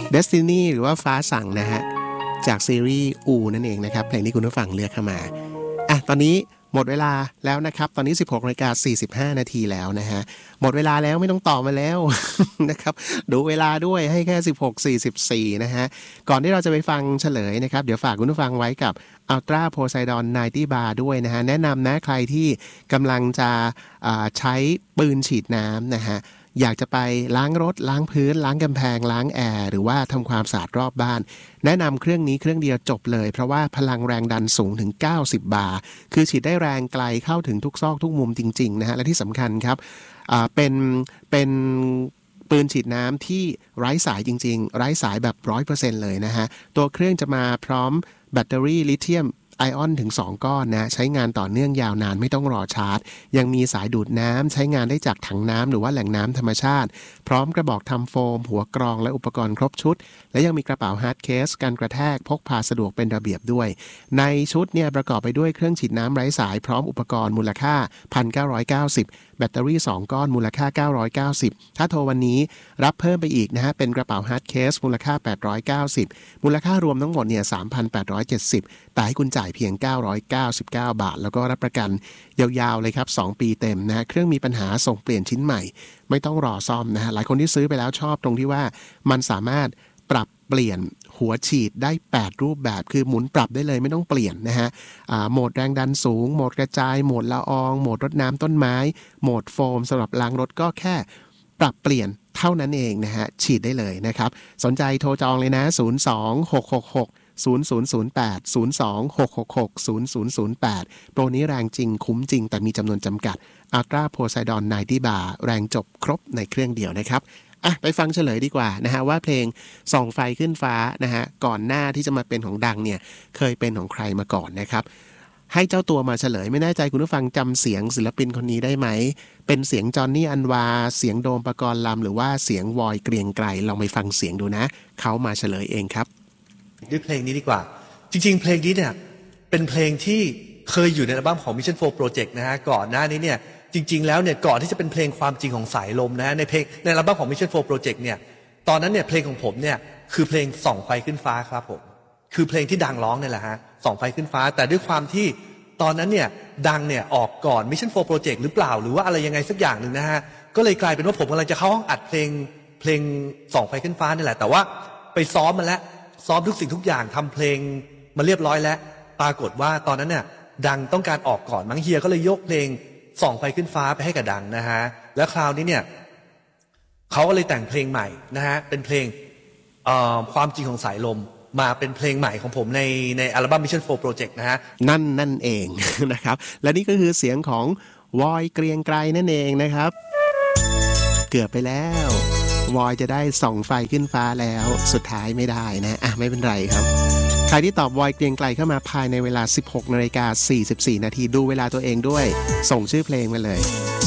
Destiny หรือว่าฟ้าสั่งนะฮะจากซีรีส์อูนั่นเองนะครับเพลงที่คุณผู้ฟังเลือกเข้ามาตอนนี้หมดเวลาแล้วนะครับตอนนี้ 16:45 นาทีแล้วนะฮะหมดเวลาแล้วไม่ต้องต่อมาแล้ว นะครับดูเวลาด้วยให้แค่ 16:44 นะฮะก่อนที่เราจะไปฟังเฉลยนะครับเดี๋ยวฝากคุณผู้ฟังไว้กับ Ultra Poseidon 90 Bar ด้วยนะฮะแนะนำนะใครที่กำลังจะใช้ปืนฉีดน้ำนะฮะอยากจะไปล้างรถล้างพื้นล้างกำแพงล้างแอร์หรือว่าทำความสะอาดรอบบ้านแนะนำเครื่องนี้เครื่องเดียวจบเลยเพราะว่าพลังแรงดันสูงถึง90 บาร์คือฉีดได้แรงไกลเข้าถึงทุกซอกทุกมุมจริงๆนะฮะและที่สำคัญครับเป็นปืนฉีดน้ำที่ไร้สายจริงๆไร้สายแบบ 100% เลยนะฮะตัวเครื่องจะมาพร้อมแบตเตอรี่ลิเธียมไอออนถึง2ก้อนนะใช้งานต่อเนื่องยาวนานไม่ต้องรอชาร์จยังมีสายดูดน้ำใช้งานได้จากถังน้ำหรือว่าแหล่งน้ำธรรมชาติพร้อมกระบอกทำโฟมหัวกรองและอุปกรณ์ครบชุดและยังมีกระเป๋าฮาร์ดเคสกันกระแทกพกพาสะดวกเป็นระเบียบด้วยในชุดเนี่ยประกอบไปด้วยเครื่องฉีดน้ำไร้สายพร้อมอุปกรณ์มูลค่า 1,990 แบตเตอรี่2ก้อนมูลค่า990ถ้าโทรวันนี้รับเพิ่มไปอีกนะฮะเป็นกระเป๋าฮาร์ดเคสมูลค่า890มูลค่ารวมทั้งหมดเนี่ย 3,870 แต่ให้คุณจ่ายเพียง999 บาทแล้วก็รับประกันยาวๆเลยครับ2ปีเต็มนะฮะเครื่องมีปัญหาส่งเปลี่ยนชิ้นใหม่ไม่ต้องรอซ่อมนะฮะหลายคนที่ซื้อไปแล้วชอบตรงที่ว่ามันสามารถปรับเปลี่ยนหัวฉีดได้8รูปแบบคือหมุนปรับได้เลยไม่ต้องเปลี่ยนนะฮะโหมดแรงดันสูงโหมดกระจายโหมดละอองโหมดรดน้ำต้นไม้โหมดโฟมสำหรับล้างรถก็แค่ปรับเปลี่ยนเท่านั้นเองนะฮะฉีดได้เลยนะครับสนใจโทรจองเลยนะ026660008 026660008โปรนี้แรงจริงคุ้มจริงแต่มีจำนวนจำกัด Ultra Poseidon 90 Bar แรงจบครบในเครื่องเดียวนะครับไปฟังเฉลยดีกว่านะฮะว่าเพลงส่องไฟขึ้นฟ้านะฮะก่อนหน้าที่จะมาเป็นของดังเนี่ยเคยเป็นของใครมาก่อนนะครับให้เจ้าตัวมาเฉลยไม่แน่ใจคุณผู้ฟังจำเสียงศิลปินคนนี้ได้ไหมเป็นเสียงจอห์นนี่อันวาเสียงโดมปกรณ์ลำหรือว่าเสียงวอยเกรียงไกรลองไปฟังเสียงดูนะเขามาเฉลยเองครับด้วยเพลงนี้ดีกว่าจริงๆเพลงนี้เนี่ยเป็นเพลงที่เคยอยู่ในอัลบั้มของ Mission 4 Project นะฮะก่อนหน้านี้เนี่ยจริงๆแล้วเนี่ยก่อนที่จะเป็นเพลงความจริงของสายลมนะฮะในอัลบั้มของ Mission 4 Project เนี่ยตอนนั้นเนี่ยเพลงของผมเนี่ยคือเพลงส่องไฟขึ้นฟ้าครับผมคือเพลงที่ดังร้องเนี่ยแหละฮะส่องไฟขึ้นฟ้าแต่ด้วยความที่ตอนนั้นเนี่ยดังเนี่ยออกก่อน Mission 4 Project หรือเปล่าหรือว่าอะไรยังไงสักอย่างนึงนะฮะก็เลยกลายเป็นว่าผมกำลังจะเข้าห้องอัดเพลงส่องไฟขึ้นฟ้านี่แหละแต่ว่าไปซ้อมมาแล้วซ้อมทุกสิ่งทุกอย่างทำเพลงมาเรียบร้อยแล้วปรากฏว่าตอนนั้นเนี่ยดังต้องการออกก่อนมั้งเฮียก็เลยยกเพลงส่องไฟขึ้นฟ้าไปให้กับดังนะฮะแล้วคราวนี้เนี่ยเขาก็เลยแต่งเพลงใหม่นะฮะเป็นเพลงความจริงของสายลมมาเป็นเพลงใหม่ของผมในอัลบั้ม Mission 4 Project นะฮะนั่นเอง นะครับและนี่ก็คือเสียงของวอยเกรียงไกรนั่นเองนะครับเกือบไปแล้ววอยจะได้ส่องไฟขึ้นฟ้าแล้วสุดท้ายไม่ได้นะไม่เป็นไรครับใครที่ตอบวอยเกรียงไกรเข้ามาภายในเวลา 16:44 นาทีดูเวลาตัวเองด้วยส่งชื่อเพลงมาเลย